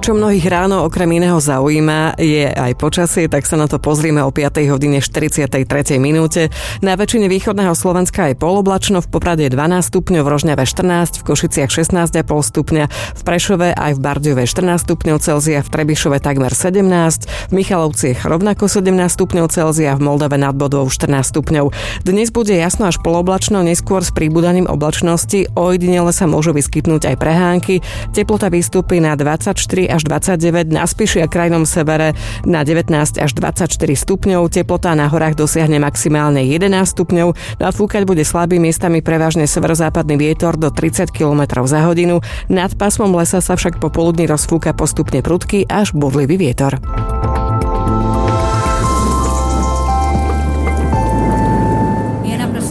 Čo mnohých ráno okrem iného zaujíma je aj počasie, tak sa na to pozrieme o 5 hodine 43. minúte. Na väčšine východného Slovenska je poloblačno, v Poprade 12 stupňov, v Rožňave 14, v Košiciach 16,5 stupňa, v Prešove aj v Bardejove 14 stupňov Celzia, v Trebišove takmer 17, v Michalovciach rovnako 17 stupňov Celzia, v Moldave nad bodou 14 stupňov. Dnes bude jasno až poloblačno, neskôr s pribúdaním oblačnosti, ojedinele sa môžu vyskytnúť aj prehánky. Teplota vystúpi na 24 až 29, na spíši a krajnom severe na 19 až 24 stupňov, teplota na horách dosiahne maximálne 11 stupňov, no a fúkať bude slabý, miestami prevažne severozápadný vietor do 30 km za hodinu, nad pásmom lesa sa však popoludní rozfúka postupne prudký až búrlivý vietor.